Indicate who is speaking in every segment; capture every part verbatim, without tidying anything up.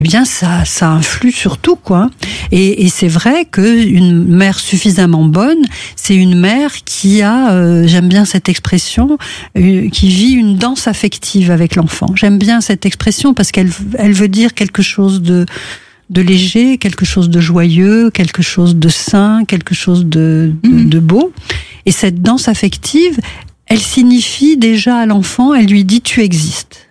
Speaker 1: eh bien ça, ça influe sur tout, quoi. Et, et c'est vrai qu'une mère suffisamment bonne, c'est une mère qui a, euh, j'aime bien cette expression, euh, qui vit une danse affective avec l'enfant. J'aime bien cette expression parce qu'elle elle veut dire quelque chose de de léger, quelque chose de joyeux, quelque chose de sain, quelque chose de, de, mmh. de beau. Et cette danse affective, elle signifie déjà à l'enfant, elle lui dit tu existes.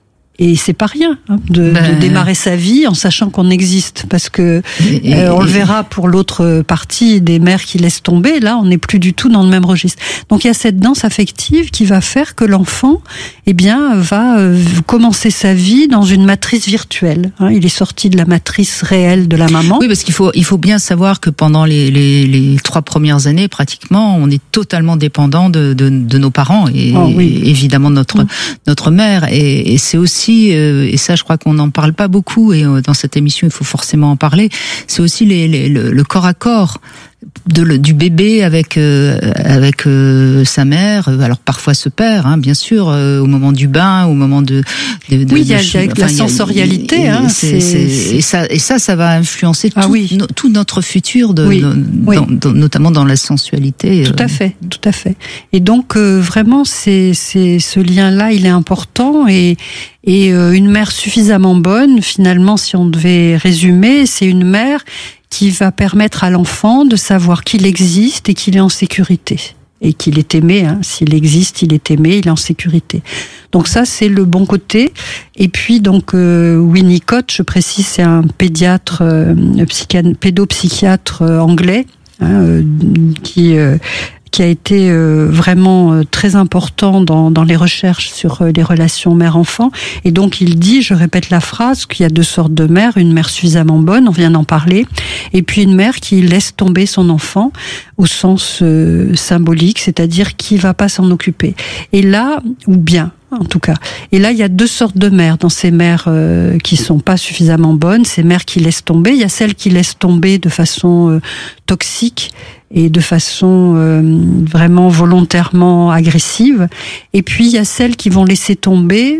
Speaker 1: Et c'est pas rien hein, de, ben... de démarrer sa vie en sachant qu'on existe, parce que et, et, euh, on le verra pour l'autre partie des mères qui laissent tomber. Là, on n'est plus du tout dans le même registre. Donc il y a cette danse affective qui va faire que l'enfant, eh bien, va euh, commencer sa vie dans une matrice virtuelle. Hein, il est sorti de la matrice réelle de la maman.
Speaker 2: Oui, parce qu'il faut il faut bien savoir que pendant les les, les trois premières années, pratiquement, on est totalement dépendant de de, de nos parents et, oh, oui. et évidemment de notre mmh. notre mère. Et, et c'est aussi et ça je crois qu'on n'en parle pas beaucoup, et dans cette émission il faut forcément en parler, c'est aussi les, les, le, le corps à corps de, le, du bébé avec euh, avec euh, sa mère, alors parfois ce père, hein, bien sûr, euh, au moment du bain, au moment de, de, de
Speaker 1: oui, il y a,
Speaker 2: de,
Speaker 1: y a
Speaker 2: enfin,
Speaker 1: la sensorialité,
Speaker 2: y a,
Speaker 1: hein,
Speaker 2: c'est, c'est, c'est, et ça et ça ça va influencer
Speaker 1: ah,
Speaker 2: tout,
Speaker 1: oui.
Speaker 2: no, tout notre futur, de,
Speaker 1: oui.
Speaker 2: de,
Speaker 1: oui.
Speaker 2: Dans, dans, notamment dans la sensualité.
Speaker 1: Tout
Speaker 2: euh.
Speaker 1: à fait, tout à fait. Et donc euh, vraiment, c'est c'est ce lien-là, il est important, et et euh, une mère suffisamment bonne, finalement, si on devait résumer, c'est une mère qui va permettre à l'enfant de savoir qu'il existe et qu'il est en sécurité. Et qu'il est aimé, hein. S'il existe, il est aimé, il est en sécurité. Donc ça, c'est le bon côté. Et puis, donc, euh, Winnicott, je précise, c'est un pédiatre, euh, psychiatre, pédopsychiatre euh, anglais, hein, euh, qui... Euh, qui a été euh, vraiment euh, très important dans, dans les recherches sur euh, les relations mère-enfant. Et donc il dit, je répète la phrase, qu'il y a deux sortes de mères, une mère suffisamment bonne, on vient d'en parler, et puis une mère qui laisse tomber son enfant au sens euh, symbolique, c'est-à-dire qui va pas s'en occuper. Et là, ou bien, en tout cas. Et là, il y a deux sortes de mères dans ces mères euh, qui sont pas suffisamment bonnes, ces mères qui laissent tomber. Il y a celles qui laissent tomber de façon euh, toxique et de façon euh, vraiment volontairement agressive. Et puis, il y a celles qui vont laisser tomber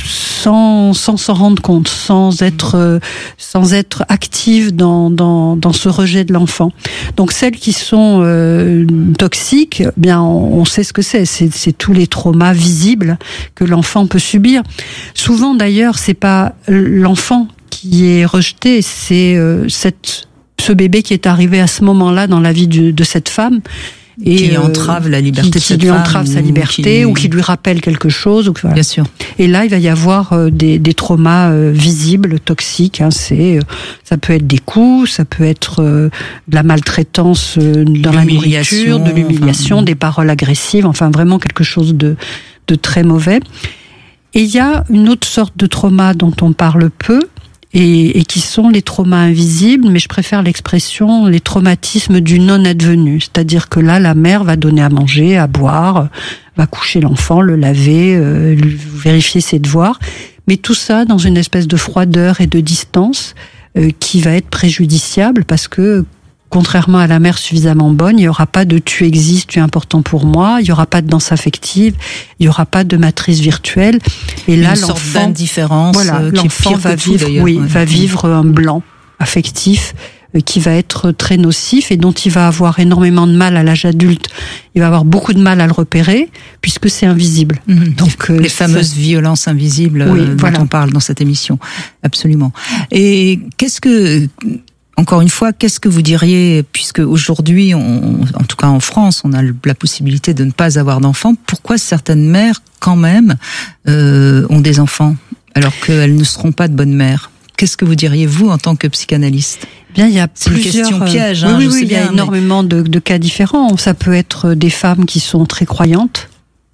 Speaker 1: sans sans s'en rendre compte, sans être euh, sans être active dans dans dans ce rejet de l'enfant. Donc celles qui sont euh, toxiques, bien on, on sait ce que c'est, c'est c'est tous les traumas visibles que l'enfant peut subir. Souvent d'ailleurs, c'est pas l'enfant qui est rejeté, c'est euh, cette ce bébé qui est arrivé à ce moment-là dans la vie de, de cette femme. Et
Speaker 2: qui entrave la liberté
Speaker 1: qui,
Speaker 2: de cette
Speaker 1: qui lui
Speaker 2: femme,
Speaker 1: entrave sa liberté
Speaker 2: qui...
Speaker 1: ou qui lui rappelle quelque chose. Ou, voilà.
Speaker 2: Bien sûr.
Speaker 1: Et là, il va y avoir euh, des, des traumas euh, visibles, toxiques. Hein, c'est, euh, ça peut être des coups, ça peut être euh, de la maltraitance euh, dans la nourriture, de l'humiliation, enfin... des paroles agressives. Enfin, vraiment quelque chose de, de très mauvais. Et il y a une autre sorte de trauma dont on parle peu. Et, et qui sont les traumas invisibles, mais je préfère l'expression les traumatismes du non-advenu. C'est-à-dire que là, la mère va donner à manger, à boire, va coucher l'enfant, le laver, euh, lui vérifier ses devoirs. Mais tout ça dans une espèce de froideur et de distance euh, qui va être préjudiciable parce que, contrairement à la mère suffisamment bonne, il n'y aura pas de « tu existes, tu es important pour moi », il n'y aura pas de danse affective, il n'y aura pas de matrice virtuelle. Et là,
Speaker 2: une
Speaker 1: l'enfant,
Speaker 2: sorte d'indifférence,
Speaker 1: voilà,
Speaker 2: euh,
Speaker 1: l'enfant va vivre, tout, oui, ouais. va vivre un blanc affectif euh, qui va être très nocif et dont il va avoir énormément de mal à l'âge adulte. Il va avoir beaucoup de mal à le repérer puisque c'est invisible.
Speaker 2: Mmh. Donc euh, les fameuses ça... violences invisibles oui, euh, voilà. dont on parle dans cette émission, absolument. Et qu'est-ce que Encore une fois, qu'est-ce que vous diriez, puisque aujourd'hui, on, en tout cas en France, on a la possibilité de ne pas avoir d'enfants, pourquoi certaines mères, quand même, euh, ont des enfants, alors qu'elles ne seront pas de bonnes mères ? Qu'est-ce que vous diriez, vous, en tant que psychanalyste ?
Speaker 1: Bien, il y a
Speaker 2: C'est
Speaker 1: plusieurs...
Speaker 2: une question piège,
Speaker 1: hein,
Speaker 2: oui,
Speaker 1: oui,
Speaker 2: je
Speaker 1: oui,
Speaker 2: sais
Speaker 1: il y a
Speaker 2: bien,
Speaker 1: énormément
Speaker 2: mais...
Speaker 1: de, de cas différents. Ça peut être des femmes qui sont très croyantes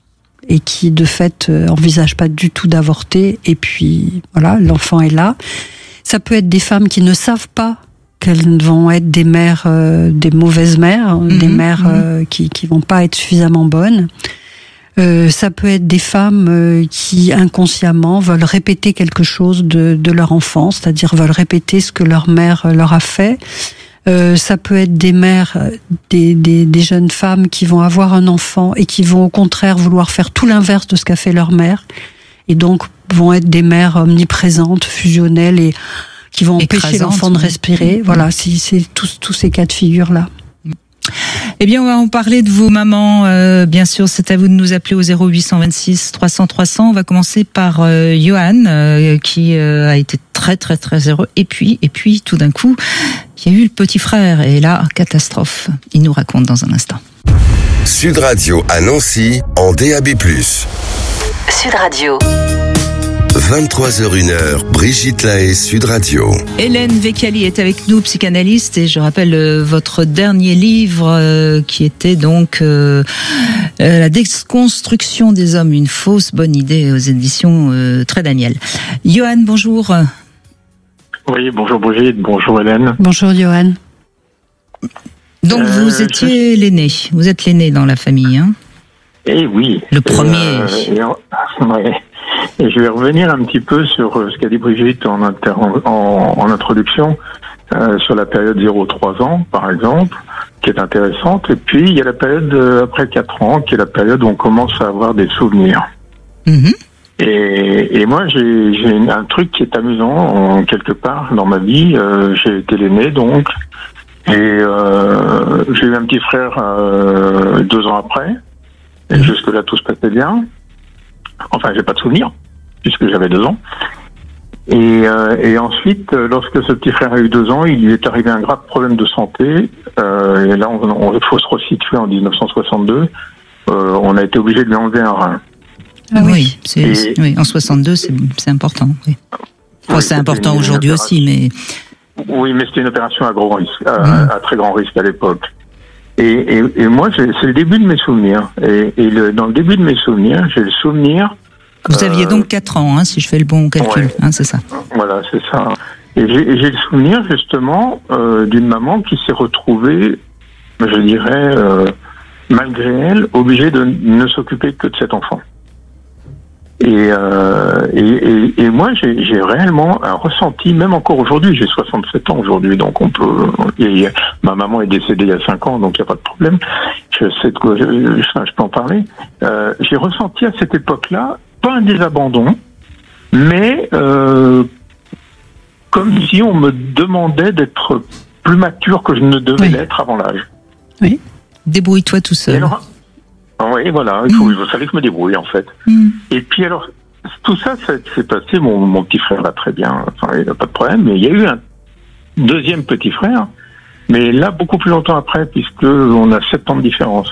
Speaker 1: et qui, de fait, envisagent pas du tout d'avorter, et puis, voilà, l'enfant est là. Ça peut être des femmes qui ne savent pas qu'elles vont être des mères, euh, des mauvaises mères, mmh, des mères mmh. euh, qui qui vont pas être suffisamment bonnes. Euh, ça peut être des femmes euh, qui inconsciemment veulent répéter quelque chose de de leur enfance, c'est-à-dire veulent répéter ce que leur mère leur a fait. Euh, ça peut être des mères, des, des des jeunes femmes qui vont avoir un enfant et qui vont au contraire vouloir faire tout l'inverse de ce qu'a fait leur mère, et donc vont être des mères omniprésentes, fusionnelles et qui vont empêcher
Speaker 2: Écrasante,
Speaker 1: l'enfant de
Speaker 2: oui.
Speaker 1: respirer. Voilà, c'est, c'est tous, tous ces cas de figure-là.
Speaker 2: Eh bien, on va en parler de vos mamans. Euh, bien sûr, c'est à vous de nous appeler au zéro huit cent vingt-six trois cents trois cents. On va commencer par euh, Johan, euh, qui euh, a été très, très, très heureux. Et puis, et puis, tout d'un coup, il y a eu le petit frère. Et là, catastrophe. Il nous raconte dans un instant.
Speaker 3: Sud Radio à Nancy, en D A B plus.
Speaker 4: Sud Radio.
Speaker 3: vingt-trois heures une heure, Brigitte Lahaie, Sud Radio.
Speaker 2: Hélène Vecchiali est avec nous, psychanalyste, et je rappelle euh, votre dernier livre euh, qui était donc euh, euh, La déconstruction des hommes, une fausse bonne idée aux éditions euh, Très Daniel. Johan, bonjour.
Speaker 5: Oui, bonjour Brigitte, bonjour Hélène.
Speaker 1: Bonjour Johan.
Speaker 2: Donc
Speaker 5: Euh,
Speaker 2: vous étiez
Speaker 5: je...
Speaker 2: l'aîné, vous êtes l'aîné dans la famille, hein?
Speaker 5: Eh oui.
Speaker 2: Le premier.
Speaker 5: Et, euh, et, ouais. Et je vais revenir un petit peu sur ce qu'a dit Brigitte en, inter, en, en introduction, euh, sur la période zéro trois ans, par exemple, qui est intéressante. Et puis, il y a la période euh, après quatre ans, qui est la période où on commence à avoir des souvenirs.
Speaker 2: Mm-hmm.
Speaker 5: Et, et moi, j'ai, j'ai un truc qui est amusant, en, quelque part, dans ma vie. Euh, j'ai été l'aîné, donc. Et euh, j'ai eu un petit frère euh, deux ans après. Et jusque-là, tout se passait bien. Enfin, j'ai pas de souvenir, puisque j'avais deux ans. Et, euh, et ensuite, lorsque ce petit frère a eu deux ans, il lui est arrivé un grave problème de santé. Euh, et là, on, on, faut se resituer en dix-neuf cent soixante-deux. Euh, on a été obligé de lui enlever un rein.
Speaker 2: Ah oui, oui, c'est,
Speaker 5: et,
Speaker 2: c'est, oui, en soixante-deux, c'est, c'est important. Oui. Enfin,
Speaker 5: oui,
Speaker 2: c'est important
Speaker 5: une,
Speaker 2: aujourd'hui
Speaker 5: une
Speaker 2: aussi, mais...
Speaker 5: Oui, mais c'était une opération à gros risque, à, mmh. à très grand risque à l'époque. Et, et, et moi, j'ai, c'est le début de mes souvenirs. Et, et le, dans le début de mes souvenirs, j'ai le souvenir...
Speaker 2: Vous aviez
Speaker 5: euh,
Speaker 2: donc quatre ans, hein, si je fais le bon calcul,
Speaker 5: ouais,
Speaker 2: hein, c'est ça.
Speaker 5: Voilà, c'est ça. Et j'ai, et j'ai le souvenir, justement, euh, d'une maman qui s'est retrouvée, je dirais, euh, malgré elle, obligée de ne s'occuper que de cet enfant. Et, euh, et, et, et moi, j'ai, j'ai réellement un ressenti, même encore aujourd'hui, j'ai soixante-sept ans aujourd'hui, donc on peut... Et, et, ma maman est décédée il y a cinq ans, donc il n'y a pas de problème. Je sais de quoi je, je, je peux en parler. Euh, j'ai ressenti à cette époque-là, pas un désabandon, mais euh, comme si on me demandait d'être plus mature que je ne devais
Speaker 1: oui.
Speaker 5: l'être avant l'âge.
Speaker 2: Oui. Débrouille-toi tout seul.
Speaker 5: Alors, oui, voilà, il faut, mmh. il fallait que je me débrouille, en fait.
Speaker 2: Mmh.
Speaker 5: Et puis alors, tout ça, ça s'est passé, mon, mon petit frère va très bien, enfin, il n'y a pas de problème, mais il y a eu un deuxième petit frère, mais là, beaucoup plus longtemps après, puisque on a sept ans de différence.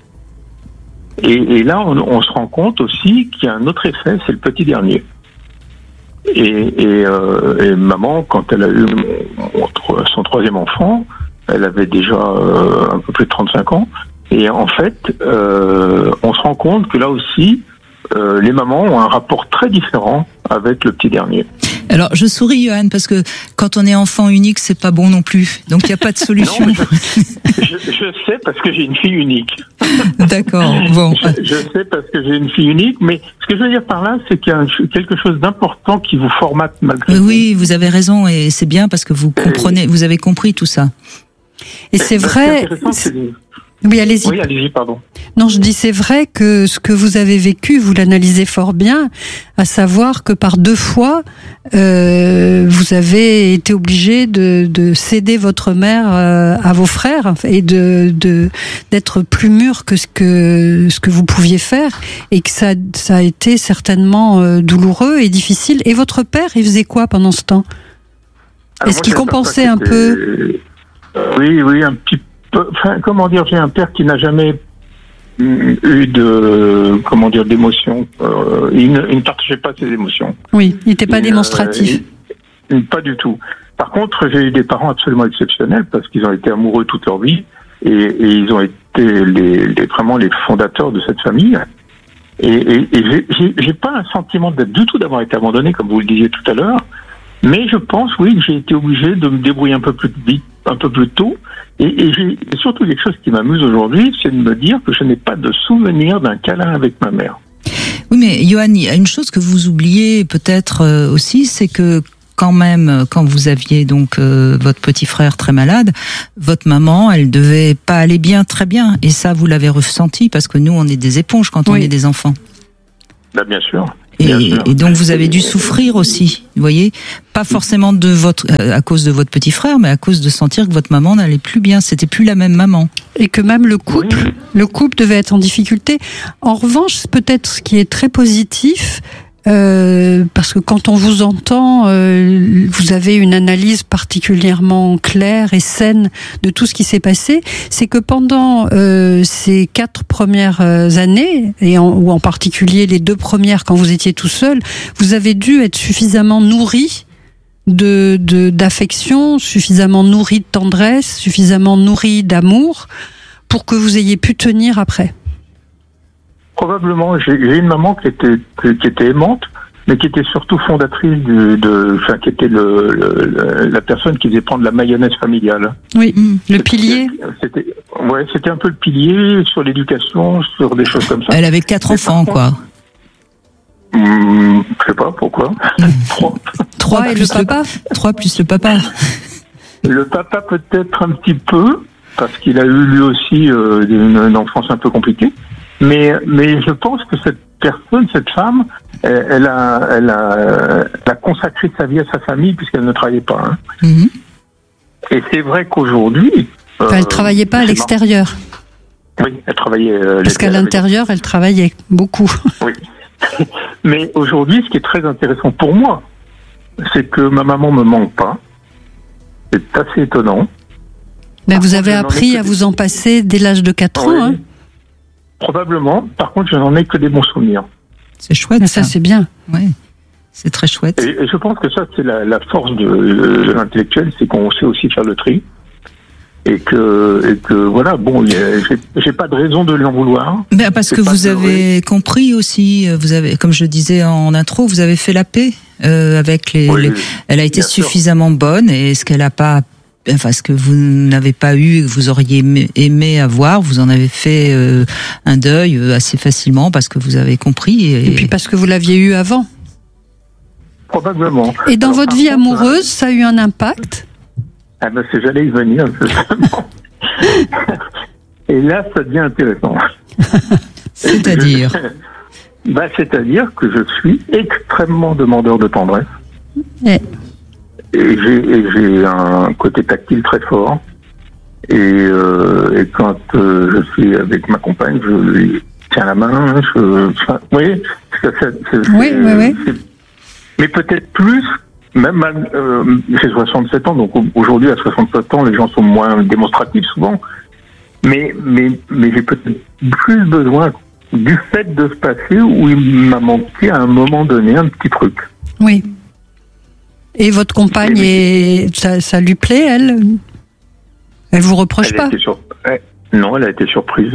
Speaker 5: Et, et là, on, on se rend compte aussi qu'il y a un autre effet, c'est le petit dernier. Et, et, euh, et maman, quand elle a eu son troisième enfant, elle avait déjà euh, un peu plus de trente-cinq ans, et en fait, euh, on se rend compte que là aussi, euh, les mamans ont un rapport très différent avec le petit dernier.
Speaker 2: Alors, je souris, Johan, parce que quand on est enfant unique, c'est pas bon non plus. Donc, il n'y a pas de solution.
Speaker 5: Non, je, je, je sais parce que j'ai une fille unique.
Speaker 2: D'accord, bon.
Speaker 5: Je, je sais parce que j'ai une fille unique, mais ce que je veux dire par là, c'est qu'il y a quelque chose d'important qui vous formate malgré tout.
Speaker 2: Oui, vous avez raison, et c'est bien parce que vous comprenez, et... vous avez compris tout ça.
Speaker 1: Et c'est vrai...
Speaker 5: C'est...
Speaker 1: Oui, allez-y.
Speaker 5: Oui, allez-y, pardon.
Speaker 1: Non, je dis c'est vrai que ce que vous avez vécu, vous l'analysez fort bien, à savoir que par deux fois, euh, vous avez été obligé de, de céder votre mère euh, à vos frères et de, de d'être plus mûr que ce que ce que vous pouviez faire, et que ça ça a été certainement euh, douloureux et difficile. Et votre père, il faisait quoi pendant ce temps? Alors Est-ce moi, qu'il compensait un peu?
Speaker 5: Oui, oui, un petit peu. Enfin, comment dire, j'ai un père qui n'a jamais eu de, comment dire, d'émotions. Euh, il, ne, il ne partageait pas ses émotions.
Speaker 1: Oui, il n'était pas et, démonstratif.
Speaker 5: Euh, il, pas du tout. Par contre, j'ai eu des parents absolument exceptionnels parce qu'ils ont été amoureux toute leur vie et, et ils ont été les, les, vraiment les fondateurs de cette famille. Et, et, et j'ai, j'ai, j'ai pas un sentiment d'être du tout d'avoir été abandonné, comme vous le disiez tout à l'heure. Mais je pense, oui, que j'ai été obligé de me débrouiller un peu plus vite, un peu plus tôt. Et, et j'ai et surtout quelque chose qui m'amuse aujourd'hui, c'est de me dire que je n'ai pas de souvenir d'un câlin avec ma mère.
Speaker 2: Oui, mais Johan, il y a une chose que vous oubliez peut-être aussi, c'est que quand même, quand vous aviez donc euh, votre petit frère très malade, votre maman, elle devait pas aller bien, très bien. Et ça, vous l'avez ressenti parce que nous, on est des éponges quand oui. on est des enfants.
Speaker 5: Bah, bien sûr.
Speaker 2: Et, et donc vous avez dû souffrir aussi, vous voyez, pas forcément de votre, à cause de votre petit frère, mais à cause de sentir que votre maman n'allait plus bien. C'était plus la même maman.
Speaker 1: Et que même le couple, oui. le couple devait être en difficulté. En revanche, peut-être ce qui est très positif. Euh, parce que quand on vous entend, euh, vous avez une analyse particulièrement claire et saine de tout ce qui s'est passé. C'est que pendant euh, ces quatre premières années, et en, ou en particulier les deux premières quand vous étiez tout seul, vous avez dû être suffisamment nourri de, de d'affection, suffisamment nourri de tendresse, suffisamment nourri d'amour pour que vous ayez pu tenir après.
Speaker 5: Probablement, j'ai, j'ai une maman qui était qui était aimante, mais qui était surtout fondatrice de, de enfin qui était le, le la personne qui faisait prendre la mayonnaise familiale.
Speaker 1: Oui, le pilier.
Speaker 5: C'était ouais, c'était un peu le pilier sur l'éducation, sur des choses comme ça.
Speaker 2: Elle avait quatre mais enfants, quoi.
Speaker 5: Hum, je sais pas pourquoi. Trois.
Speaker 1: Trois et le papa.
Speaker 2: Trois plus le papa.
Speaker 5: Le papa peut-être un petit peu parce qu'il a eu lui aussi euh, une, une enfance un peu compliquée. Mais, mais je pense que cette personne, cette femme, elle, elle, a, elle, a, elle a consacré sa vie à sa famille puisqu'elle ne travaillait pas. Hein. Mm-hmm. Et c'est vrai qu'aujourd'hui...
Speaker 1: Enfin, elle ne travaillait pas à l'extérieur.
Speaker 5: Marrant. Oui, elle travaillait... Euh,
Speaker 1: Parce qu'à l'intérieur, elle travaillait beaucoup.
Speaker 5: Oui. Mais aujourd'hui, ce qui est très intéressant pour moi, c'est que ma maman ne me manque pas. C'est assez étonnant.
Speaker 1: Mais vous avez appris à vous en passer dès l'âge de quatre
Speaker 5: oui.
Speaker 1: ans, hein.
Speaker 5: Probablement. Par contre, je n'en ai que des bons souvenirs.
Speaker 2: C'est chouette.
Speaker 1: Ça,
Speaker 2: ça.
Speaker 1: c'est bien.
Speaker 2: Oui, c'est très chouette.
Speaker 5: Et, et je pense que ça, c'est la, la force de, de l'intellectuel, c'est qu'on sait aussi faire le tri. Et que, et que voilà, bon, y a, j'ai, j'ai pas de raison de lui en vouloir.
Speaker 2: Ben parce c'est que vous avez compris aussi, vous avez, comme je disais en intro, vous avez fait la paix euh, avec les,
Speaker 5: oui,
Speaker 2: les. Elle a été suffisamment
Speaker 5: sûr.
Speaker 2: bonne, et ce qu'elle a pas. Enfin, ce que vous n'avez pas eu et que vous auriez aimé, aimé avoir, vous en avez fait euh, un deuil assez facilement parce que vous avez compris. Et,
Speaker 1: et puis parce que vous l'aviez eu avant.
Speaker 5: Probablement.
Speaker 1: Et dans
Speaker 5: Alors,
Speaker 1: votre vie
Speaker 5: contre,
Speaker 1: amoureuse,
Speaker 5: hein,
Speaker 1: ça a eu un impact?
Speaker 5: Ah ben, c'est, j'allais y venir, justement. Et là, ça devient intéressant.
Speaker 2: C'est-à-dire
Speaker 5: je, bah, C'est-à-dire que je suis extrêmement demandeur de tendresse.
Speaker 1: Et,
Speaker 5: et, j'ai, et j'ai un côté tactile très fort. Et, euh, et quand euh, je suis avec ma compagne, je lui tiens la main. Je, enfin, oui, c'est, c'est, c'est,
Speaker 1: oui, oui, oui.
Speaker 5: C'est, mais peut-être plus. Même euh, j'ai soixante-sept ans, donc aujourd'hui à soixante-sept ans, les gens sont moins démonstratifs souvent. Mais mais mais j'ai peut-être plus besoin du fait de se passer où il m'a manqué à un moment donné un petit truc.
Speaker 1: Oui. Et votre compagne, et est... ça, ça lui plaît, elle? Elle vous reproche
Speaker 5: elle
Speaker 1: pas?
Speaker 5: Sur... Ouais. Non, elle a été surprise.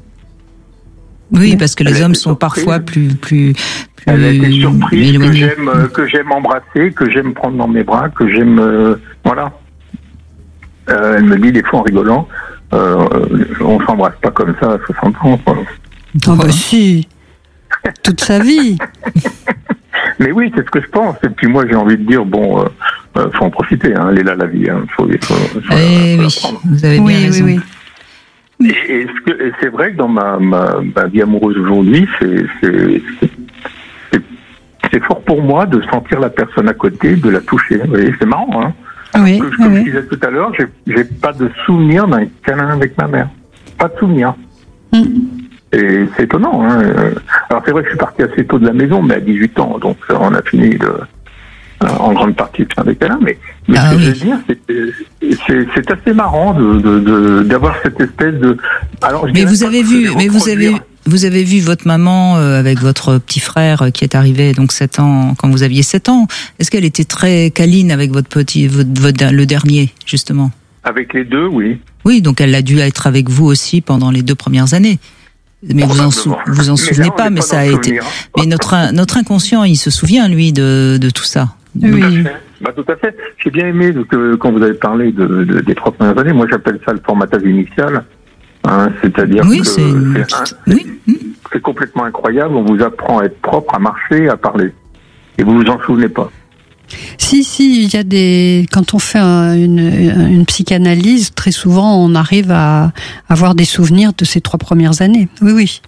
Speaker 2: Oui, parce que les
Speaker 5: elle
Speaker 2: hommes sont surprise. parfois plus plus plus
Speaker 5: elle a été surprise
Speaker 2: éloignés.
Speaker 5: que j'aime euh, que j'aime embrasser, que j'aime prendre dans mes bras, que j'aime euh, voilà. Euh, elle me dit des fois en rigolant, euh, on s'embrasse pas comme ça à soixante ans. Quoi.
Speaker 1: Oh bah si, toute sa vie.
Speaker 5: Mais oui, c'est ce que je pense. Et puis moi, j'ai envie de dire bon, euh, euh, faut en profiter. Hein, elle est là la vie. Hein, faut, faut, faut,
Speaker 2: eh
Speaker 5: faut
Speaker 2: oui, vous avez bien
Speaker 1: oui,
Speaker 2: raison.
Speaker 1: Oui, oui.
Speaker 5: Et, et, ce que, et c'est vrai que dans ma, ma, ma vie amoureuse aujourd'hui, c'est, c'est, c'est, c'est fort pour moi de sentir la personne à côté, de la toucher. Vous voyez, c'est marrant, hein.
Speaker 1: Oui,
Speaker 5: que, comme
Speaker 1: oui.
Speaker 5: je disais tout à l'heure, j'ai, j'ai pas de souvenir d'un câlin avec ma mère. Pas de souvenir.
Speaker 1: Mm.
Speaker 5: Et c'est étonnant, hein. Alors c'est vrai que je suis parti assez tôt de la maison, mais à dix-huit ans, donc on a fini de... en grande partie de faire des câlins, mais, mais
Speaker 2: ah,
Speaker 5: ce que
Speaker 2: oui.
Speaker 5: je veux dire, c'est, c'est, c'est assez marrant de, de, de, d'avoir cette espèce de. Alors, je
Speaker 2: mais vous avez vu, mais vous avez,
Speaker 5: reproduire.
Speaker 2: vous avez vu votre maman euh, avec votre petit frère qui est arrivé donc sept ans quand vous aviez sept ans. Est-ce qu'elle était très câline avec votre petit, votre, votre le dernier justement?
Speaker 5: Avec les deux, oui.
Speaker 2: Oui, donc elle a dû être avec vous aussi pendant les deux premières années. Mais vous en sou- vous en souvenez
Speaker 5: là,
Speaker 2: pas, mais
Speaker 5: pas
Speaker 2: ça a été.
Speaker 5: Souvenir.
Speaker 2: Mais notre notre inconscient, il se souvient lui de de tout ça.
Speaker 5: Tout
Speaker 1: Oui.
Speaker 5: à fait. Bah, tout à fait. J'ai bien aimé que quand vous avez parlé de, de, des trois premières années, moi j'appelle ça le formatage initial. Hein, c'est-à-dire
Speaker 2: oui,
Speaker 5: que
Speaker 2: c'est,
Speaker 5: c'est, un, c'est,
Speaker 2: oui.
Speaker 5: c'est complètement incroyable. On vous apprend à être propre, à marcher, à parler, et vous vous en souvenez pas.
Speaker 1: Si, si, il y a des. Quand on fait un, une, une psychanalyse, très souvent, on arrive à avoir des souvenirs de ces trois premières années. Oui, oui.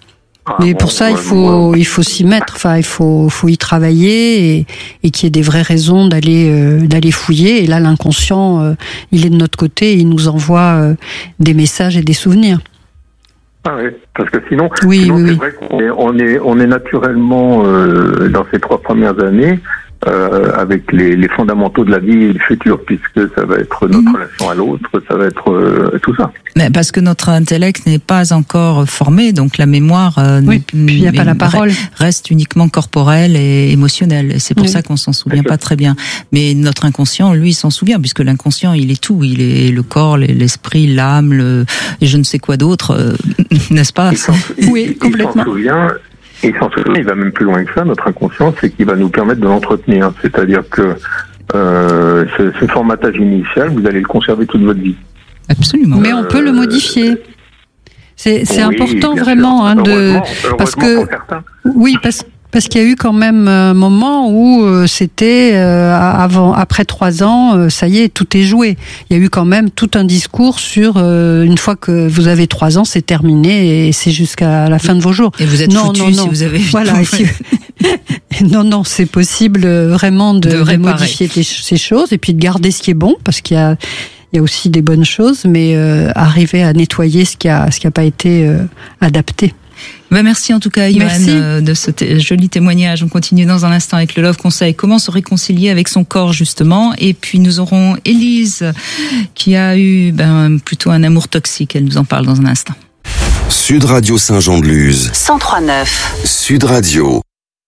Speaker 5: Ah,
Speaker 1: Mais
Speaker 5: bon,
Speaker 1: pour ça,
Speaker 5: ouais,
Speaker 1: il faut,
Speaker 5: ouais.
Speaker 1: il faut s'y mettre. Enfin, il faut, faut y travailler et, et qu'il y ait des vraies raisons d'aller, euh, d'aller fouiller. Et là, l'inconscient, euh, il est de notre côté. Et il nous envoie euh, des messages et des souvenirs.
Speaker 5: Ah oui, parce que sinon,
Speaker 1: Oui,
Speaker 5: sinon
Speaker 1: oui,
Speaker 5: c'est
Speaker 1: oui.
Speaker 5: vrai qu'on est, on est, on est naturellement euh, dans ces trois premières années euh, avec les, les fondamentaux de la vie et du futur, puisque ça va être notre
Speaker 2: Mhm.
Speaker 5: relation à l'autre, ça va être euh, tout ça.
Speaker 2: Mais parce que notre intellect n'est pas encore formé, donc la mémoire euh,
Speaker 1: Oui, puis il n'y a pas la parole.
Speaker 2: reste uniquement corporelle et émotionnelle. Et c'est pour
Speaker 1: Oui.
Speaker 2: ça qu'on s'en souvient pas très bien. Mais notre inconscient, lui, il s'en souvient, puisque l'inconscient, il est tout. Il est le corps, l'esprit, l'âme, le, et je ne sais quoi d'autre, euh, n'est-ce pas?
Speaker 5: Il s'en- il-
Speaker 1: Oui,
Speaker 5: il-
Speaker 1: complètement.
Speaker 5: Il s'en souvient, il s'en souvient, il va même plus loin que ça, notre inconscient, c'est qu'il va nous permettre de l'entretenir. C'est-à-dire que euh, ce, ce formatage initial, vous allez le conserver toute votre vie.
Speaker 2: Absolument.
Speaker 1: Mais on peut le modifier. C'est, c'est
Speaker 5: Oui,
Speaker 1: important
Speaker 5: bien
Speaker 1: vraiment
Speaker 5: sûr.
Speaker 1: hein, de,
Speaker 5: Heureusement-
Speaker 1: parce
Speaker 5: heureusement
Speaker 1: que
Speaker 5: pour certains.
Speaker 1: oui, parce parce qu'il y a eu quand même un moment où euh, c'était euh, avant, après trois ans, euh, ça y est, tout est joué. Il y a eu quand même tout un discours sur euh, une fois que vous avez trois ans, c'est terminé et c'est jusqu'à la fin de vos jours.
Speaker 2: Et vous êtes
Speaker 1: non,
Speaker 2: foutu
Speaker 1: non, non.
Speaker 2: si vous avez...
Speaker 1: Voilà. et si- non, non, c'est possible euh, vraiment de,
Speaker 2: De
Speaker 1: de
Speaker 2: réparer.
Speaker 1: modifier tes- ces choses et puis de garder ce qui est bon, parce qu'il y a il y a aussi des bonnes choses, mais euh, arriver à nettoyer ce qui a ce qui a pas été euh, adapté.
Speaker 2: Ben merci en tout cas, Yoann,
Speaker 1: Merci.
Speaker 2: euh, de ce t- joli témoignage. On continue dans un instant avec le Love Conseil. Comment se réconcilier avec son corps, justement. Et puis nous aurons Élise, qui a eu ben, plutôt un amour toxique. Elle nous en parle dans un instant.
Speaker 3: Sud Radio Saint-Jean-de-Luz.
Speaker 4: cent trois neuf.
Speaker 3: Sud Radio.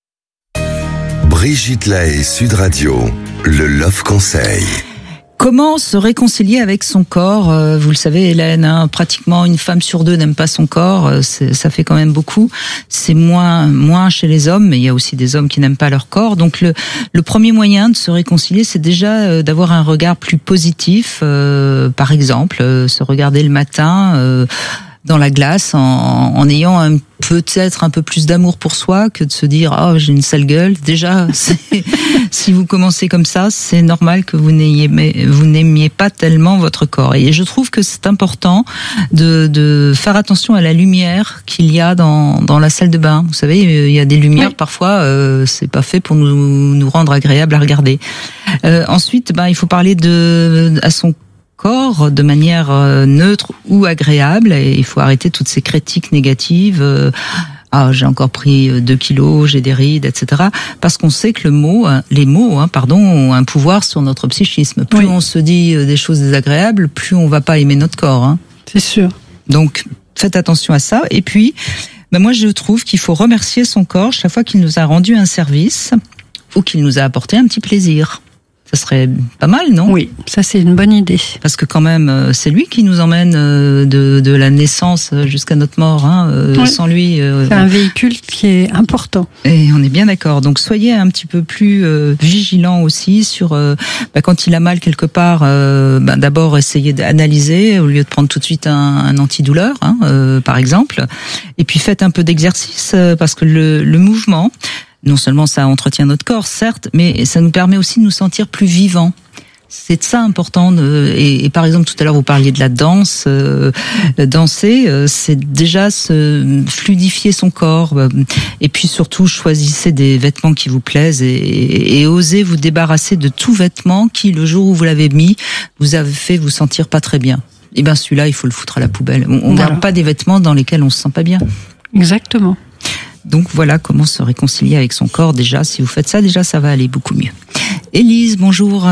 Speaker 3: Brigitte Lahaie, Sud Radio. Le Love Conseil.
Speaker 2: Comment se réconcilier avec son corps? Euh, Vous le savez, Hélène, hein, pratiquement une femme sur deux n'aime pas son corps. Euh, c'est- ça fait quand même beaucoup. C'est moins moins chez les hommes, mais il y a aussi des hommes qui n'aiment pas leur corps. Donc le, le premier moyen de se réconcilier, c'est déjà euh, d'avoir un regard plus positif. Euh, par exemple, euh, se regarder le matin euh, dans la glace en, en ayant un peut-être un peu plus d'amour pour soi que de se dire oh j'ai une sale gueule. Déjà, c'est, si vous commencez comme ça, c'est normal que vous n'ayez vous n'aimiez pas tellement votre corps. Et je trouve que c'est important de, de faire attention à la lumière qu'il y a dans, dans la salle de bain. Vous savez, il y a des lumières
Speaker 1: Oui.
Speaker 2: parfois, euh, c'est pas fait pour nous, nous rendre agréables à regarder. Euh, ensuite, ben il faut parler de à son corps de manière euh, neutre ou agréable, et il faut arrêter toutes ces critiques négatives. Euh, ah, j'ai encore pris deux kilos, j'ai des rides, et cetera. Parce qu'on sait que le mot, hein, les mots, hein, pardon, ont un pouvoir sur notre psychisme. Plus
Speaker 1: Oui.
Speaker 2: on se dit des choses désagréables, plus on va pas aimer notre corps. Hein.
Speaker 1: C'est sûr.
Speaker 2: Donc, faites attention à ça. Et puis, ben moi, je trouve qu'il faut remercier son corps chaque fois qu'il nous a rendu un service ou qu'il nous a apporté un petit plaisir. Ça serait pas mal, non?
Speaker 1: Oui, ça c'est une bonne idée.
Speaker 2: Parce que quand même, euh, c'est lui qui nous emmène euh, de, de la naissance jusqu'à notre mort. Hein. Euh,
Speaker 1: Oui.
Speaker 2: Sans lui, euh,
Speaker 1: C'est un véhicule qui est important.
Speaker 2: et on est bien d'accord. Donc soyez un petit peu plus euh, vigilants aussi sur euh, bah, quand il a mal quelque part. Euh, bah, d'abord essayez d'analyser au lieu de prendre tout de suite un, un antidouleur, hein, euh, par exemple. Et puis faites un peu d'exercice euh, parce que le, le mouvement, non seulement ça entretient notre corps, certes, mais ça nous permet aussi de nous sentir plus vivants. C'est de ça important. De, et, et par exemple, tout à l'heure, vous parliez de la danse. Euh, danser, euh, c'est déjà se fluidifier son corps. Et puis surtout, choisissez des vêtements qui vous plaisent et, et, et osez vous débarrasser de tout vêtement qui, le jour où vous l'avez mis, vous avez fait vous sentir pas très bien. Et ben celui-là, il faut le foutre à la poubelle. On, on
Speaker 1: Voilà.
Speaker 2: garde pas des vêtements dans lesquels on se sent pas bien.
Speaker 1: Exactement.
Speaker 2: Donc voilà comment se réconcilier avec son corps déjà. Si vous faites ça, déjà, ça va aller beaucoup mieux. Élise, bonjour.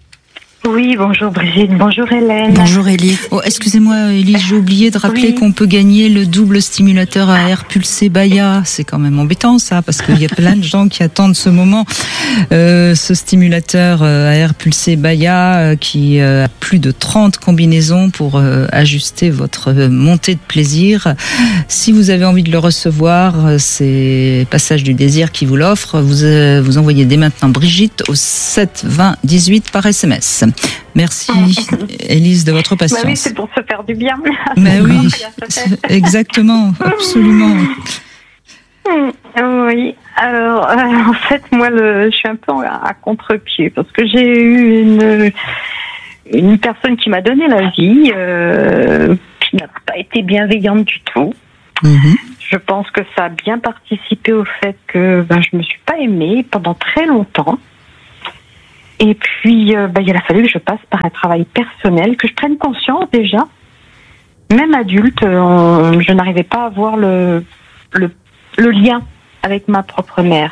Speaker 6: Oui, bonjour Brigitte, bonjour Hélène.
Speaker 2: Bonjour Élise. Oh, excusez-moi Élise, j'ai oublié de rappeler
Speaker 6: Oui.
Speaker 2: qu'on peut gagner le double stimulateur à air pulsé Baya. C'est quand même embêtant ça, parce qu'il y a plein de gens qui attendent ce moment. Euh, ce stimulateur euh, à air pulsé Baya euh, qui euh, a plus de trente combinaisons pour euh, ajuster votre euh, montée de plaisir. Si vous avez envie de le recevoir, euh, c'est Passage du Désir qui vous l'offre. Vous, euh, vous envoyez dès maintenant Brigitte au sept vingt dix-huit par S M S. Merci Élise de votre patience.
Speaker 6: Bah oui, c'est pour se faire du bien.
Speaker 2: Mais oui,
Speaker 6: Bien, ça fait.
Speaker 2: exactement, absolument.
Speaker 6: Hum, Oui, alors euh, en fait, moi, le, je suis un peu à, à contre-pied parce que j'ai eu une, une personne qui m'a donné la vie, euh, qui n'a pas été bienveillante du tout.
Speaker 2: Mhm.
Speaker 6: je pense que ça a bien participé au fait que ben, je me suis pas aimée pendant très longtemps. Et puis, euh, ben, il a fallu que je passe par un travail personnel, que je prenne conscience déjà. Même adulte, on, je n'arrivais pas à voir le, le, le lien avec ma propre mère.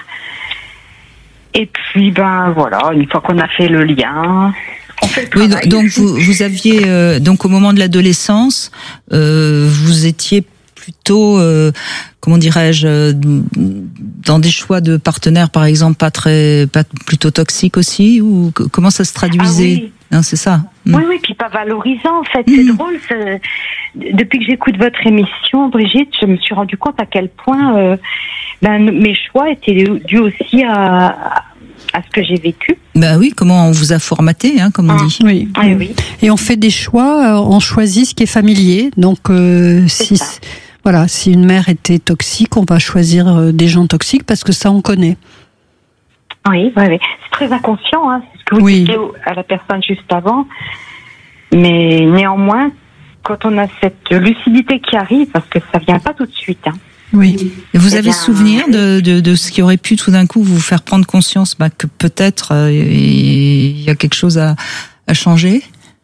Speaker 6: Et puis, ben voilà, une fois qu'on a fait le lien, on fait le
Speaker 2: oui,
Speaker 6: travail.
Speaker 2: donc vous, vous aviez, euh, donc au moment de l'adolescence, euh, vous étiez plutôt, euh, comment dirais-je, euh, dans des choix de partenaires, par exemple, pas très, pas plutôt toxiques aussi, ou c- comment ça se traduisait?
Speaker 6: Ah oui.
Speaker 2: Hein, c'est ça.
Speaker 6: Oui, oui, puis pas valorisant en fait. C'est
Speaker 2: Mmh.
Speaker 6: drôle. c'est- Depuis que j'écoute votre émission, Brigitte, je me suis rendu compte à quel point euh, ben, mes choix étaient dus aussi à, à ce que j'ai vécu.
Speaker 2: Bah oui, comment on vous a formaté, hein, comme on
Speaker 6: Ah.
Speaker 2: dit.
Speaker 1: Oui.
Speaker 6: Oui, oui.
Speaker 1: Et on fait des choix, euh, on choisit ce qui est familier. Donc, euh,
Speaker 6: C'est
Speaker 1: si,
Speaker 6: ça.
Speaker 1: voilà, si une mère était toxique, on va choisir euh, des gens toxiques parce que ça, on connaît.
Speaker 6: Oui, oui, oui. C'est très inconscient, hein, c'est ce que vous
Speaker 1: Oui.
Speaker 6: disiez à la personne juste avant. Mais néanmoins, quand on a cette lucidité qui arrive, parce que ça vient pas tout de suite, hein.
Speaker 1: Oui.
Speaker 2: Et vous
Speaker 6: Eh
Speaker 2: avez
Speaker 6: bien,
Speaker 2: souvenir de, de, de ce qui aurait pu tout d'un coup vous faire prendre conscience bah, que peut-être euh, il y a quelque chose à, à changer?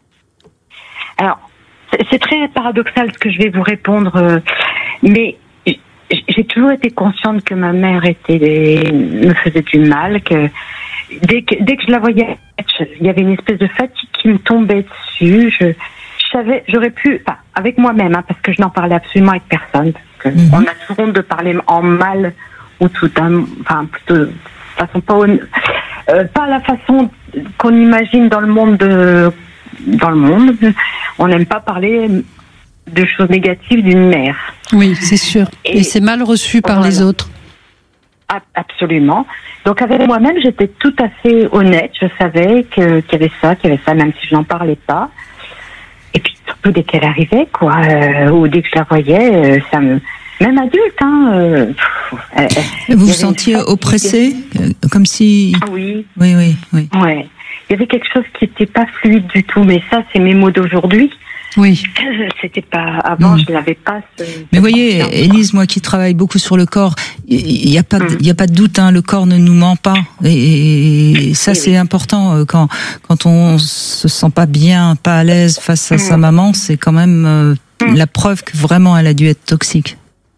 Speaker 6: Alors, c'est- c'est très paradoxal ce que je vais vous répondre, euh, mais j- j'ai toujours été consciente que ma mère était me faisait du mal, que dès que dès que je la voyais, je- il y avait une espèce de fatigue qui me tombait dessus. Je, je savais, j'aurais pu, enfin, avec moi-même, hein, parce que je n'en parlais absolument avec personne. Parce que
Speaker 2: Mhm.
Speaker 6: on a toujours honte de parler en mal ou tout un, enfin plutôt de façon pas hon- euh, pas la façon qu'on imagine dans le monde de, dans le monde. On n'aime pas parler de choses négatives d'une mère.
Speaker 1: Oui, c'est sûr. Et,
Speaker 6: Et-
Speaker 1: c'est mal reçu par
Speaker 6: voilà.
Speaker 1: les autres.
Speaker 6: A- Absolument. Donc avec moi-même, j'étais tout à fait honnête. Je savais que qu'il y avait ça, qu'il y avait ça, même si je n'en parlais pas. Et puis surtout dès qu'elle arrivait, quoi, euh, ou dès que je la voyais, euh, ça me, même adulte, hein. Euh, pff, euh, il y
Speaker 2: Vous vous
Speaker 6: avait une
Speaker 2: sentiez
Speaker 6: fatigue.
Speaker 2: oppressé, euh, comme si...
Speaker 6: Ah oui,
Speaker 2: Oui, oui, oui.
Speaker 6: ouais. Il y avait quelque chose qui n'était pas fluide du tout. Mais ça, c'est mes mots d'aujourd'hui.
Speaker 1: Oui.
Speaker 6: C'était pas avant,
Speaker 2: Mm.
Speaker 6: je n'avais pas. Ce,
Speaker 2: Mais vous voyez,
Speaker 6: cette
Speaker 2: Élise, moi qui travaille beaucoup sur le corps, il y a pas, de-
Speaker 6: Mm.
Speaker 2: il y a pas de doute, hein, le corps ne nous ment pas, et, et ça
Speaker 6: Oui,
Speaker 2: c'est
Speaker 6: oui.
Speaker 2: important euh, quand quand on se sent pas bien, pas à l'aise face à
Speaker 6: Mm.
Speaker 2: sa maman, c'est quand même euh,
Speaker 6: Mm.
Speaker 2: la preuve que vraiment elle a dû être toxique.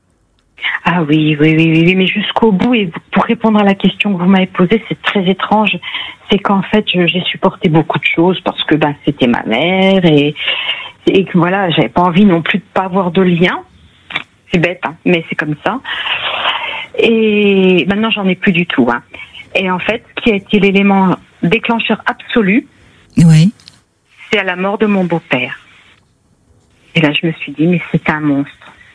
Speaker 6: Ah oui, oui, oui, oui, oui, mais jusqu'au bout, et pour répondre à la question que vous m'avez posée, c'est très étrange. C'est qu'en fait, je- j'ai supporté beaucoup de choses parce que ben c'était ma mère et, et que voilà, j'avais pas envie non plus de pas avoir de lien. C'est bête, hein, mais c'est comme ça. Et maintenant, j'en ai plus du tout. Hein. Et en fait, ce qui a été l'élément déclencheur absolu,
Speaker 2: Oui.
Speaker 6: c'est à la mort de mon beau-père. Et là, je me suis dit, mais c'est un monstre.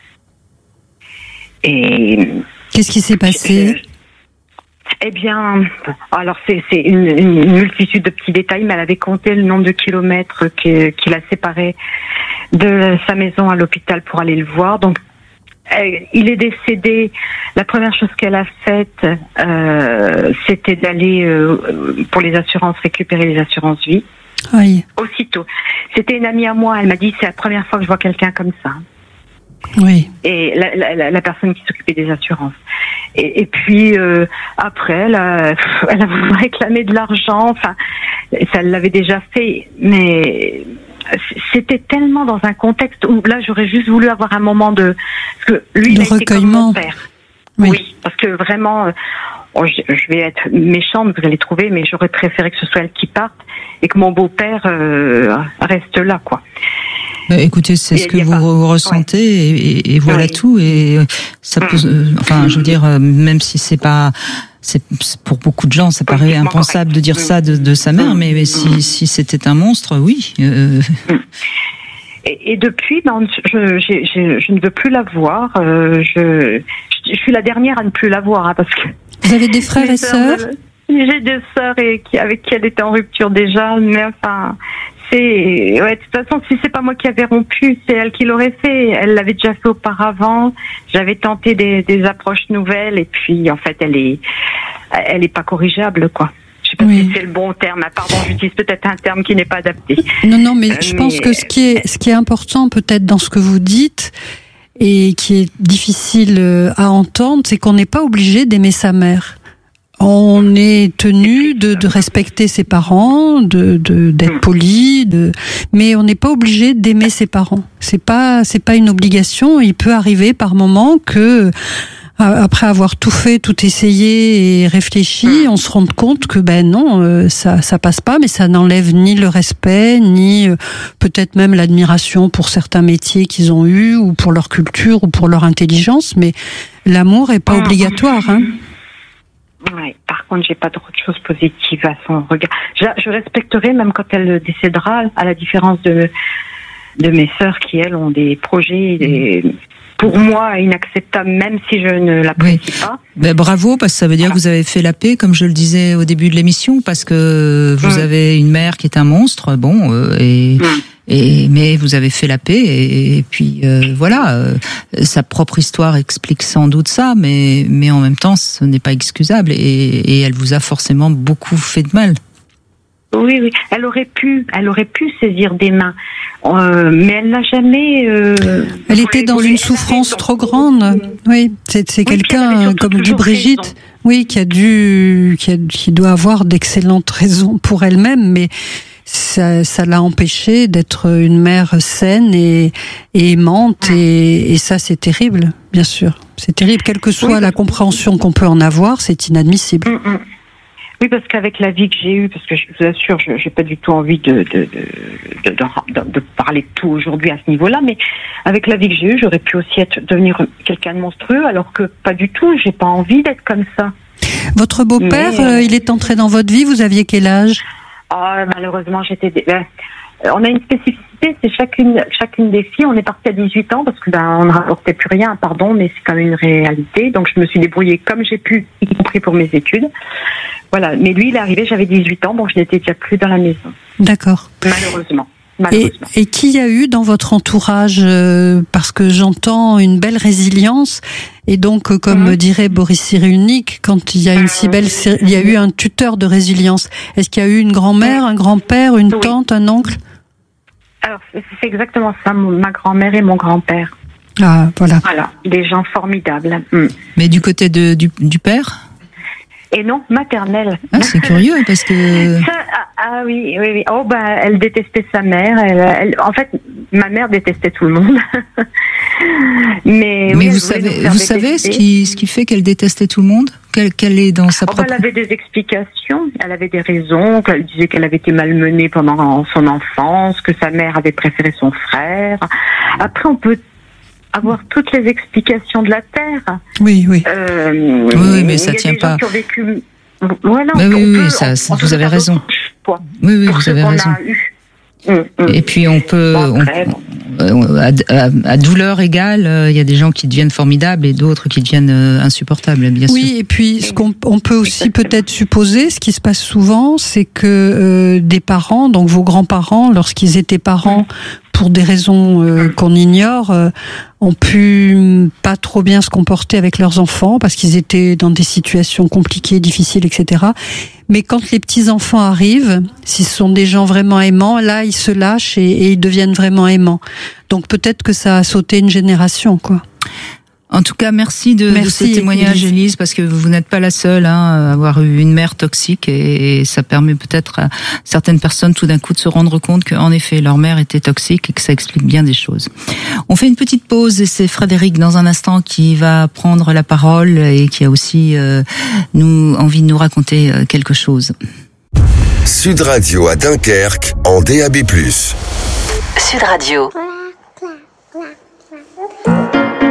Speaker 6: Et
Speaker 1: Qu'est-ce qui s'est passé?
Speaker 6: Je- Eh bien, alors c'est c'est une, une, une multitude de petits détails, mais elle avait compté le nombre de kilomètres que- qui la séparait de sa maison à l'hôpital pour aller le voir. Donc, elle- il est décédé. La première chose qu'elle a faite, euh, c'était d'aller euh, pour les assurances récupérer les assurances vie.
Speaker 1: Aïe.
Speaker 6: Aussitôt, c'était une amie à moi. Elle m'a dit c'est la première fois que je vois quelqu'un comme ça.
Speaker 1: Oui.
Speaker 6: Et la, la, la- la personne qui s'occupait des assurances. Et, et puis euh, après, elle a, elle a voulu réclamer de l'argent. Enfin, ça l'avait déjà fait, mais c'était tellement dans un contexte où là, j'aurais juste voulu avoir un moment de, parce que lui,
Speaker 1: De
Speaker 6: il a été comme mon
Speaker 1: recueillement.
Speaker 6: père.
Speaker 1: Oui.
Speaker 6: Oui. Parce que vraiment, euh, oh, je, je vais être méchante, vous allez trouver, mais j'aurais préféré que ce soit elle qui parte et que mon beau-père euh, reste là, quoi.
Speaker 2: Bah, écoutez, c'est
Speaker 6: Il y a-
Speaker 2: ce que
Speaker 6: il y a
Speaker 2: vous
Speaker 6: pas-
Speaker 2: re- ressentez et, et- et voilà
Speaker 6: Oui.
Speaker 2: tout. Et euh, ça peut,
Speaker 6: Mm.
Speaker 2: euh, enfin, je veux dire, euh, même si c'est pas, c'est c'est pour beaucoup de gens, ça paraît
Speaker 6: Politiquement
Speaker 2: impensable
Speaker 6: correct.
Speaker 2: de dire
Speaker 6: Mm.
Speaker 2: ça de, de sa mère,
Speaker 6: Mm.
Speaker 2: mais, mais si,
Speaker 6: Mm.
Speaker 2: si c'était un monstre, oui. euh,
Speaker 6: Et, et depuis, ben, je, j'ai- j'ai- je ne veux plus la voir. Euh, je, je, je suis la dernière à ne plus la voir, hein, parce que
Speaker 1: Vous avez des frères
Speaker 6: mes
Speaker 1: et sœurs?
Speaker 6: de- J'ai deux sœurs et qui, avec qui elle était en rupture déjà, mais enfin, c'est, ouais, de toute façon, si c'est pas moi qui avais rompu, c'est elle qui l'aurait fait. Elle l'avait déjà fait auparavant. J'avais tenté des, des approches nouvelles et puis, en fait, elle est, elle est pas corrigeable, quoi. Je sais pas
Speaker 1: Oui.
Speaker 6: si c'est le bon terme. Ah, pardon, j'utilise peut-être un terme qui n'est pas adapté.
Speaker 1: Non, non, mais
Speaker 6: Euh,
Speaker 1: je
Speaker 6: mais-
Speaker 1: pense que ce qui est, ce qui est important peut-être dans ce que vous dites, et qui est difficile à entendre, c'est qu'on n'est pas obligé d'aimer sa mère. On est tenu de, de respecter ses parents, de, de d'être poli, de, mais on n'est pas obligé d'aimer ses parents. C'est pas, c'est pas une obligation. Il peut arriver par moments que, après avoir tout fait, tout essayé et réfléchi, on se rende compte que ben non, ça, ça passe pas. Mais ça n'enlève ni le respect, ni peut-être même l'admiration pour certains métiers qu'ils ont eus, ou pour leur culture, ou pour leur intelligence. Mais l'amour est pas obligatoire, hein.
Speaker 6: Ouais, par contre, j'ai pas d'autre chose positive à son regard. Je, je respecterai même quand elle décédera, à la différence de de mes sœurs qui, elles, ont des projets des, pour moi inacceptables, même si je ne l'apprécie oui. pas.
Speaker 2: Ben, bravo, parce que ça veut dire voilà. que vous avez fait la paix, comme je le disais au début de l'émission, parce que vous mmh. avez une mère qui est un monstre, bon, euh, et... Mmh. Et mais vous avez fait la paix et, et puis euh, voilà, euh, sa propre histoire explique sans doute ça, mais mais en même temps ce n'est pas excusable et, et elle vous a forcément beaucoup fait de mal.
Speaker 6: Oui oui, elle aurait pu, elle aurait pu saisir des mains, euh, mais elle n'a jamais. Euh,
Speaker 1: elle était dans une souffrance trop grande. Oui, c'est c'est oui, quelqu'un comme dit Brigitte. Raison. Oui, qui a dû, qui, a, qui doit avoir d'excellentes raisons pour elle-même, mais ça, ça l'a empêchée d'être une mère saine et, et aimante, et, et ça c'est terrible, bien sûr. C'est terrible, quelle que soit oui, la compréhension qu'on peut en avoir, c'est inadmissible.
Speaker 6: Mm, mm. Oui, parce qu'avec la vie que j'ai eue, parce que je vous assure, je n'ai pas du tout envie de, de, de, de, de, de parler de tout aujourd'hui à ce niveau-là, mais avec la vie que j'ai eue, j'aurais pu aussi être, devenir quelqu'un de monstrueux, alors que pas du tout, j'ai pas envie d'être comme ça.
Speaker 1: Votre beau-père, mais, euh, il est entré dans votre vie, vous aviez quel âge?
Speaker 6: Ah, malheureusement, j'étais... Ben, on a une spécificité, c'est chacune, chacune des filles, on est parti à dix-huit ans, parce que ben, on ne rapportait plus rien, pardon, mais c'est quand même une réalité, donc je me suis débrouillée comme j'ai pu, y compris pour mes études. Voilà, mais lui, il est arrivé, j'avais dix-huit ans, bon, je n'étais déjà plus dans la maison.
Speaker 1: D'accord.
Speaker 6: Malheureusement.
Speaker 1: Et, et qui y a eu dans votre entourage, euh, parce que j'entends une belle résilience, et donc euh, comme mmh. dirait Boris Cyrulnik, quand il y a une si belle, il y a eu un tuteur de résilience. Est-ce qu'il y a eu une grand-mère, un grand-père, une oui. tante, un oncle?
Speaker 6: Alors c'est, c'est exactement ça, ma grand-mère et mon grand-père.
Speaker 1: Ah voilà.
Speaker 6: Voilà, des gens formidables. Mmh.
Speaker 2: Mais du côté de du, du père?
Speaker 6: Et non, maternelle.
Speaker 2: Ah, c'est curieux parce que.
Speaker 6: Ça, ah, ah oui, oui, oui. Oh bah, elle détestait sa mère. Elle, elle, en fait, ma mère détestait tout le monde. Mais,
Speaker 2: Mais
Speaker 6: oui,
Speaker 2: vous savez, vous savez ce qui, ce qui fait qu'elle détestait tout le monde? Qu'elle, qu'elle est dans sa
Speaker 6: oh,
Speaker 2: propre.
Speaker 6: Bah, elle avait des explications. Elle avait des raisons. Elle disait qu'elle avait été malmenée pendant son enfance, que sa mère avait préféré son frère. Après, on peut avoir toutes les explications de la Terre.
Speaker 1: Oui, oui.
Speaker 6: Euh,
Speaker 2: oui, oui, mais ça tient pas.
Speaker 6: Qui ont vécu... Voilà,
Speaker 2: mais oui, oui,
Speaker 6: peut,
Speaker 2: ça,
Speaker 6: on,
Speaker 2: vous avez raison.
Speaker 6: Choix,
Speaker 2: oui, oui, vous avez raison.
Speaker 6: Mmh, mmh.
Speaker 2: Et puis on peut, bon, après, on, bon. à, à, à douleur égale, il euh, y a des gens qui deviennent formidables et d'autres qui deviennent euh, insupportables, bien
Speaker 1: oui,
Speaker 2: sûr.
Speaker 1: Oui, et puis ce qu'on on peut aussi peut-être supposer, ce qui se passe souvent, c'est que euh, des parents, donc vos grands-parents, lorsqu'ils étaient parents, pour des raisons euh, qu'on ignore, euh, ont pu pas trop bien se comporter avec leurs enfants parce qu'ils étaient dans des situations compliquées, difficiles, et cetera. Mais quand les petits-enfants arrivent, si ce sont des gens vraiment aimants, là, ils se lâchent et, et ils deviennent vraiment aimants. Donc peut-être que ça a sauté une génération, quoi.
Speaker 2: En tout cas, merci de, merci, de ce témoignage, Élise. Élise, parce que vous n'êtes pas la seule hein, à avoir eu une mère toxique, et, et ça permet peut-être à certaines personnes tout d'un coup de se rendre compte qu'en effet, leur mère était toxique et que ça explique bien des choses. On fait une petite pause et c'est Frédéric dans un instant qui va prendre la parole et qui a aussi euh, nous envie de nous raconter euh, quelque chose.
Speaker 3: Sud Radio à Dunkerque en D A B plus.
Speaker 4: Sud Radio.